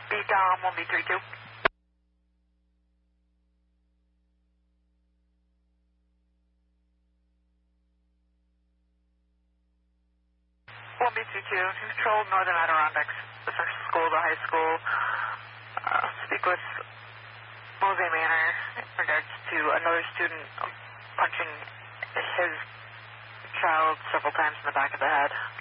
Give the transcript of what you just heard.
B Dom 1B32. 1B22, control Northern Adirondacks. This is our school, the high school. Speak with Mose Manor in regards to another student punching his child several times in the back of the head.